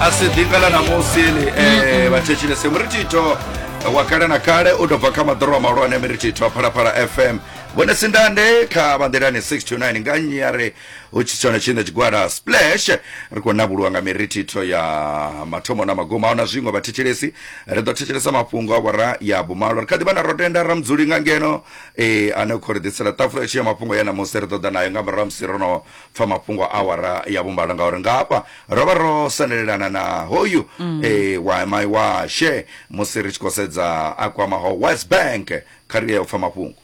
asidingala na mosili batechile semritito wakale na kale udobva kama dhoro marwane meritito para FM bona sindande ka banderani 629 nganyare uchichona chinda chigwara splash riko nabuluwanga meritito ya matomo na magoma ona zwingwa batechilesi redo techilesa mapungo wara ya bumalo rikadi bana rotenda ramzuli ngangeno anokoredisela tafula ya mapungo yana monserto dana ngamba ramsirono fa mapungo awara ya bumalo ngawara ngapa robaro sanelana na hoyu wa mai wa she mosirichko sedza akwa maho West Bank kariya fa mapungo